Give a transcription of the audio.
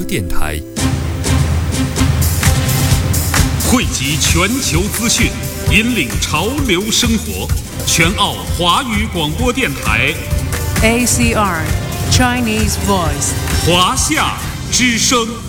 电台，汇集全球资讯，引领潮流生活。全澳华语广播电台 ACR Chinese Voice 华夏之声。